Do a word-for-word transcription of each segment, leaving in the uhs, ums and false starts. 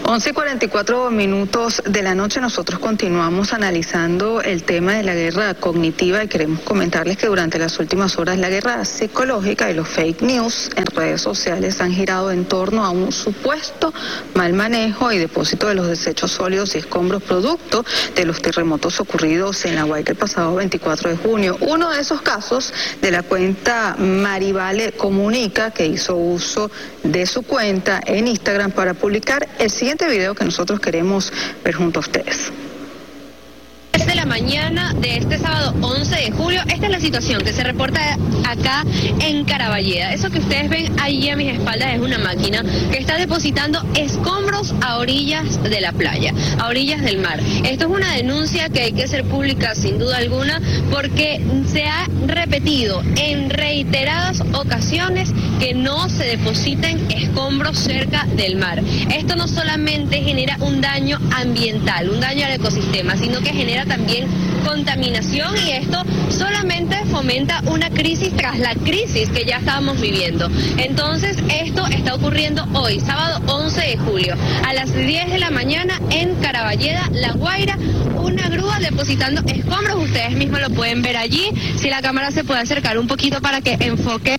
once y cuarenta y cuatro minutos de la noche, nosotros continuamos analizando el tema de la guerra cognitiva y queremos comentarles que durante las últimas horas la guerra psicológica y los fake news en redes sociales han girado en torno a un supuesto mal manejo y depósito de los desechos sólidos y escombros producto de los terremotos ocurridos en La Guaira el pasado veinticuatro de junio. Uno de esos casos de la cuenta Marivale Comunica, que hizo uso de su cuenta en Instagram para publicar el siguiente video que nosotros queremos ver junto a ustedes. De la mañana de este sábado once de julio, esta es la situación que se reporta acá en Caraballeda. Eso que ustedes ven ahí a mis espaldas es una máquina que está depositando escombros a orillas de la playa, a orillas del mar. Esto es una denuncia que hay que hacer pública sin duda alguna porque se ha repetido en reiteradas ocasiones que no se depositen escombros cerca del mar. Esto no solamente genera un daño ambiental, un daño al ecosistema, sino que genera también contaminación y esto solamente fomenta una crisis tras la crisis que ya estábamos viviendo. Entonces esto está ocurriendo hoy, sábado once de julio, a las diez de la mañana en Caraballeda, La Guaira, una grúa depositando escombros, ustedes mismos lo pueden ver allí, si la cámara se puede acercar un poquito para que enfoque.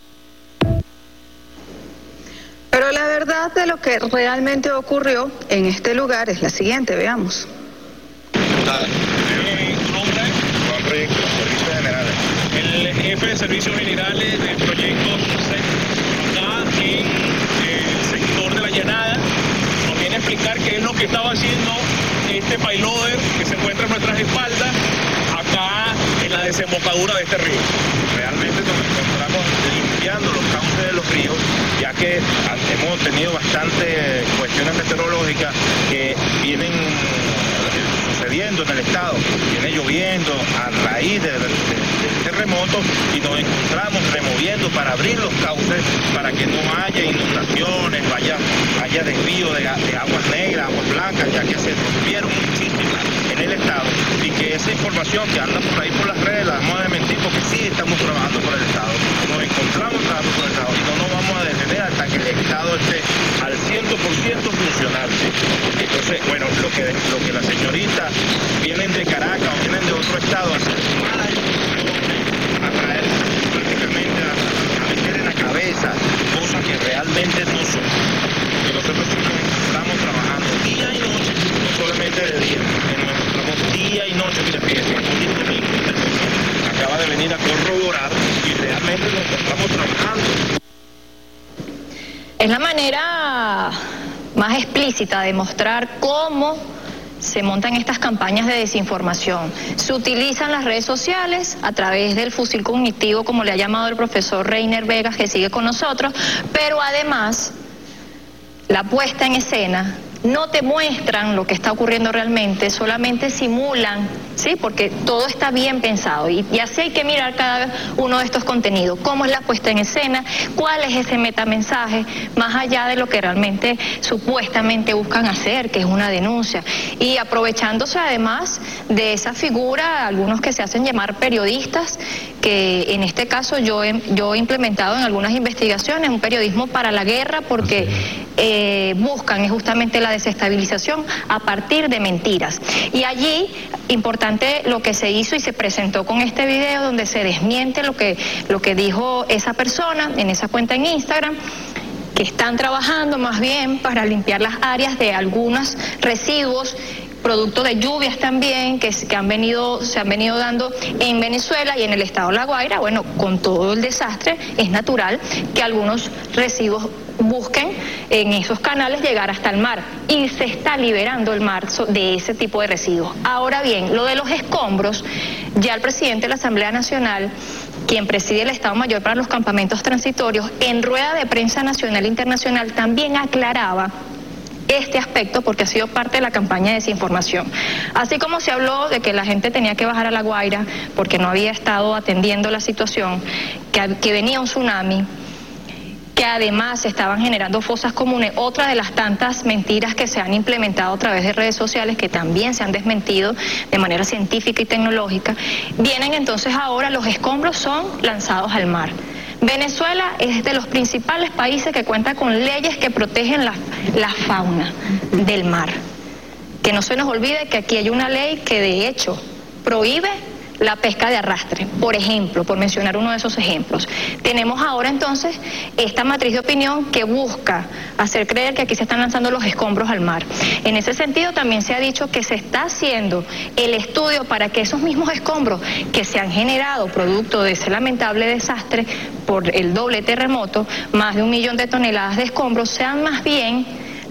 Pero la verdad de lo que realmente ocurrió en este lugar es la siguiente, veamos. El jefe de servicios generales del proyecto acá en el sector de la Llanada nos viene a explicar qué es lo que estaba haciendo este payloader que se encuentra a nuestras espaldas acá en la desembocadura de este río. Realmente nos encontramos limpiando los cauces de los ríos, ya que hemos tenido bastantes cuestiones meteorológicas que vienen sucediendo en el estado, viene lloviendo a raíz del de, de, de terremoto y nos encontramos removiendo para abrir los cauces para que no haya inundaciones, vaya, haya desvío de, de aguas negras, aguas blancas, ya que se rompieron muchísimas en el estado y que esa información que anda por ahí por las redes la vamos a desmentir porque sí estamos trabajando por el estado, nos encontramos trabajando por el estado y no nos vamos a detener hasta que el estado esté al cien por ciento funcional. Entonces, bueno, lo que, lo que la señorita vienen de Caracas o vienen de otro estado a hacer malas informaciones, a traer prácticamente a, a meter en la cabeza cosas que realmente no son. Que nosotros estamos trabajando día y noche, no solamente de día, nos encontramos día y noche, mira, fíjense, hoy es domingo, acaba de venir a corroborar y realmente nos encontramos trabajando. Es la manera más explícita de mostrar cómo se montan estas campañas de desinformación. Se utilizan las redes sociales a través del fusil cognitivo, como le ha llamado el profesor Reiner Vegas, que sigue con nosotros, pero además la puesta en escena no te muestran lo que está ocurriendo realmente, solamente simulan, ¿sí? Porque todo está bien pensado y, y así hay que mirar cada uno de estos contenidos, cómo es la puesta en escena, cuál es ese metamensaje, más allá de lo que realmente supuestamente buscan hacer, que es una denuncia, y aprovechándose además de esa figura, algunos que se hacen llamar periodistas, que en este caso yo he, yo he implementado en algunas investigaciones un periodismo para la guerra, porque eh, buscan justamente la desestabilización a partir de mentiras. Y allí, importante lo que se hizo y se presentó con este video donde se desmiente lo que, lo que dijo esa persona en esa cuenta en Instagram, que están trabajando más bien para limpiar las áreas de algunos residuos producto de lluvias también que, que han venido, se han venido dando en Venezuela y en el estado de La Guaira. Bueno, con todo el desastre es natural que algunos residuos busquen en esos canales llegar hasta el mar y se está liberando el mar de ese tipo de residuos. Ahora bien, lo de los escombros, ya el presidente de la Asamblea Nacional, quien preside el Estado Mayor para los Campamentos Transitorios, en rueda de prensa nacional e internacional también aclaraba este aspecto porque ha sido parte de la campaña de desinformación. Así como se habló de que la gente tenía que bajar a La Guaira porque no había estado atendiendo la situación, que, que venía un tsunami, que además se estaban generando fosas comunes, otra de las tantas mentiras que se han implementado a través de redes sociales que también se han desmentido de manera científica y tecnológica, vienen entonces ahora los escombros son lanzados al mar. Venezuela es de los principales países que cuenta con leyes que protegen la, la fauna del mar. Que no se nos olvide que aquí hay una ley que de hecho prohíbe la pesca de arrastre, por ejemplo, por mencionar uno de esos ejemplos. Tenemos ahora entonces esta matriz de opinión que busca hacer creer que aquí se están lanzando los escombros al mar. En ese sentido también se ha dicho que se está haciendo el estudio para que esos mismos escombros que se han generado producto de ese lamentable desastre por el doble terremoto, más de un millón de toneladas de escombros, sean más bien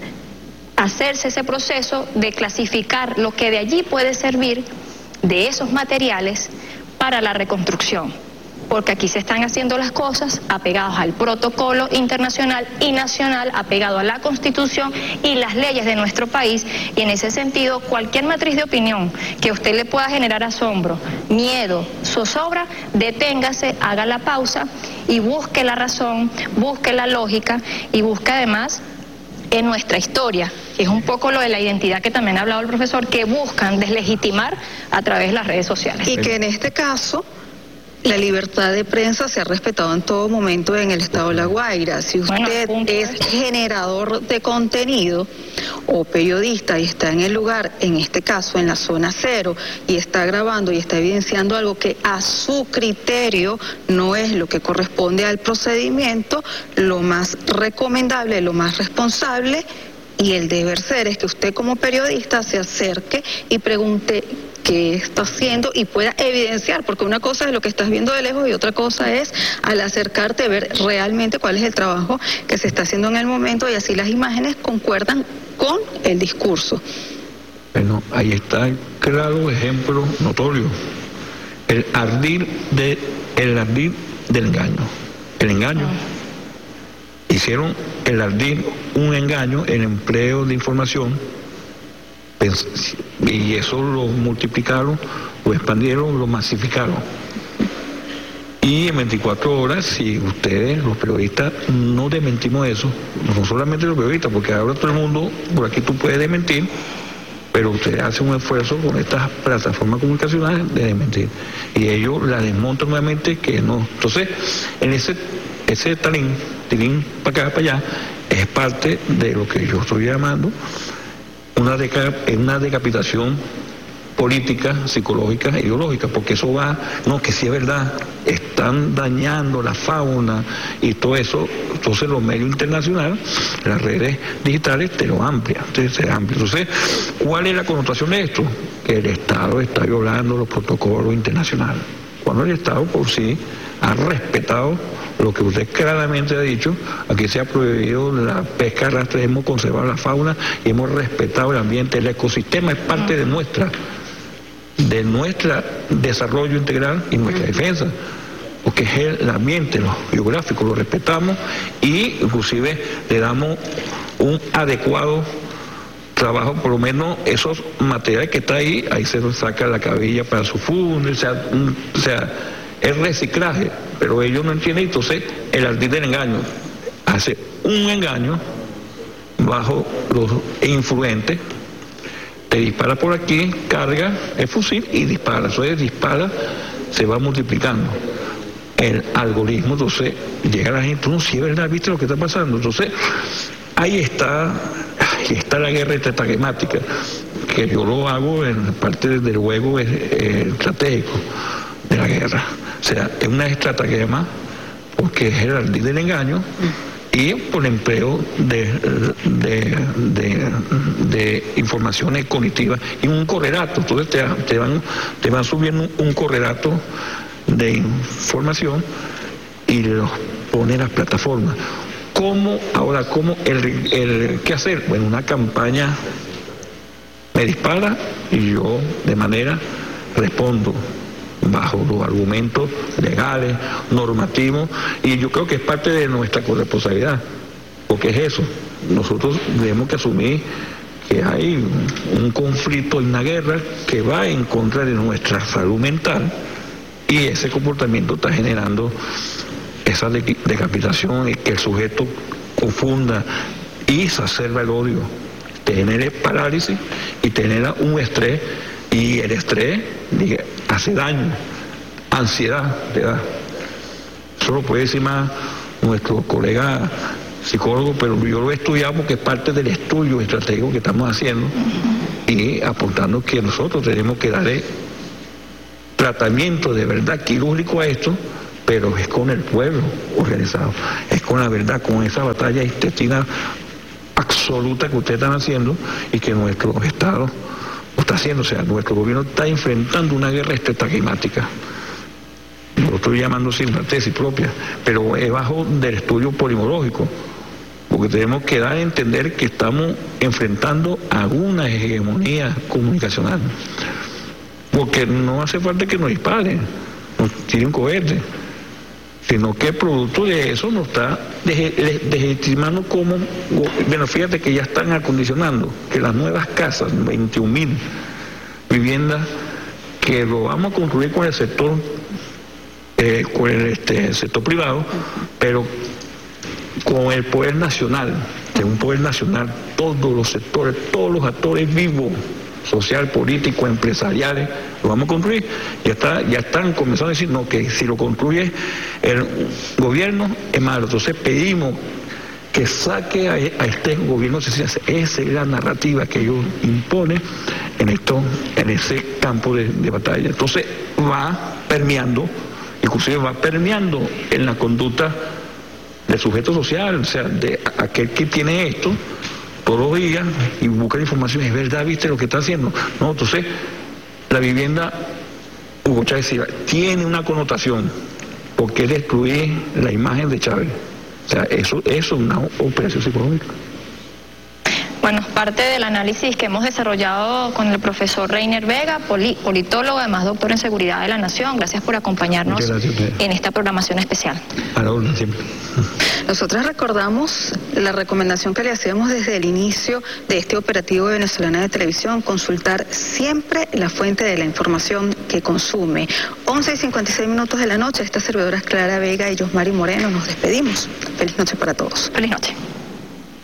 hacerse ese proceso de clasificar lo que de allí puede servir de esos materiales para la reconstrucción, porque aquí se están haciendo las cosas apegados al protocolo internacional y nacional, apegado a la Constitución y las leyes de nuestro país, y en ese sentido cualquier matriz de opinión que a usted le pueda generar asombro, miedo, zozobra, deténgase, haga la pausa y busque la razón, busque la lógica y busque además en nuestra historia, que es un poco lo de la identidad que también ha hablado el profesor, que buscan deslegitimar a través de las redes sociales. Y que en este caso la libertad de prensa se ha respetado en todo momento en el estado de La Guaira. Si usted bueno, es generador de contenido o periodista y está en el lugar, en este caso en la zona cero, y está grabando y está evidenciando algo que a su criterio no es lo que corresponde al procedimiento, lo más recomendable, lo más responsable y el deber ser es que usted como periodista se acerque y pregunte qué está haciendo y pueda evidenciar, porque una cosa es lo que estás viendo de lejos y otra cosa es al acercarte ver realmente cuál es el trabajo que se está haciendo en el momento, y así las imágenes concuerdan con el discurso. Bueno, ahí está el claro ejemplo notorio, el ardid de el ardid del engaño, el engaño. Hicieron el ardid un engaño, el empleo de información, y eso lo multiplicaron, lo expandieron, lo masificaron. Y en veinticuatro horas, si ustedes, los periodistas, no desmentimos eso, no solamente los periodistas, porque ahora todo el mundo, por aquí tú puedes desmentir, pero ustedes hacen un esfuerzo con estas plataformas comunicacionales de desmentir. Y ellos la desmontan nuevamente, que no. Entonces, en ese, ese talín, tilín para acá, para allá, es parte de lo que yo estoy llamando una, deca, una decapitación política, psicológica, ideológica, porque eso va, no, que sí es verdad, están dañando la fauna y todo eso. Entonces los medios internacionales, las redes digitales te lo amplian, te, te amplian. Entonces, ¿cuál es la connotación de esto? Que el Estado está violando los protocolos internacionales, cuando el Estado por sí ha respetado lo que usted claramente ha dicho. Aquí se ha prohibido la pesca de arrastre, hemos conservado la fauna y hemos respetado el ambiente. El ecosistema es parte de nuestra de nuestro desarrollo integral y nuestra defensa, porque es el ambiente, lo geográfico, lo respetamos y inclusive le damos un adecuado trabajo, por lo menos esos materiales que está ahí, ahí se saca la cabilla para su funde, o sea, un, o sea, es reciclaje, pero ellos no entienden. Entonces el ardid del engaño hace un engaño bajo los influentes, te dispara por aquí, carga el fusil y dispara. Entonces dispara, se va multiplicando el algoritmo. Entonces llega la gente, no, si es verdad, viste lo que está pasando. Entonces ahí está, ahí está la guerra estratemática, que yo lo hago en parte del juego estratégico de la guerra. O sea, es una estratagema porque es el ardid del engaño y por el empleo de, de, de, de informaciones cognitivas y un correlato. Entonces te, te, van, te van subiendo un correlato de información y los pone en las plataformas. ¿Cómo ahora, cómo el, el qué hacer? Bueno, una campaña me dispara y yo de manera respondo bajo los argumentos legales, normativos, y yo creo que es parte de nuestra corresponsabilidad, porque es eso, nosotros tenemos que asumir que hay un conflicto y una guerra que va en contra de nuestra salud mental, y ese comportamiento está generando esa decapitación y que el sujeto confunda y se exacerba el odio, te genera parálisis y te genera un estrés, y el estrés diga, hace daño, ansiedad te da. Eso lo puede decir más nuestro colega psicólogo, pero yo lo he estudiado porque es parte del estudio estratégico que estamos haciendo y apuntando que nosotros tenemos que darle tratamiento de verdad quirúrgico a esto, pero es con el pueblo organizado, es con la verdad, con esa batalla intestina absoluta que ustedes están haciendo y que nuestro Estado lo está haciendo. O sea, nuestro gobierno está enfrentando una guerra estratégica. Lo estoy llamando sin una tesis propia, pero es bajo del estudio polimológico, porque tenemos que dar a entender que estamos enfrentando a una hegemonía comunicacional, porque no hace falta que nos disparen, nos tiren cohetes, sino que producto de eso nos está legitimando como, bueno, fíjate que ya están acondicionando que las nuevas casas, veintiún mil viviendas, que lo vamos a construir con el sector, eh, con el, este, el sector privado, pero con el poder nacional, que es un poder nacional, todos los sectores, todos los actores vivos, social, político, empresariales, lo vamos a construir. Ya está, ya están comenzando a decir, no, que si lo construye el gobierno es malo. Entonces pedimos que saque a, a este gobierno, esa es la narrativa que ellos imponen en esto, en ese campo de, de batalla. Entonces va permeando, inclusive va permeando en la conducta del sujeto social, o sea, de aquel que tiene esto todos los días y busca información. Es verdad, viste lo que está haciendo. No, entonces la vivienda, Hugo Chávez Silva, tiene una connotación porque destruir la imagen de Chávez. O sea, eso, eso es una operación psicológica. Bueno, parte del análisis que hemos desarrollado con el profesor Reiner Vega, politólogo, además doctor en Seguridad de la Nación. Gracias por acompañarnos en esta programación especial. A la orden, siempre. Nosotros recordamos la recomendación que le hacíamos desde el inicio de este operativo venezolana de televisión, consultar siempre la fuente de la información que consume. once y cincuenta y seis minutos de la noche, esta servidora es Clara Vega y Yosmari Moreno. Nos despedimos. Feliz noche para todos. Feliz noche.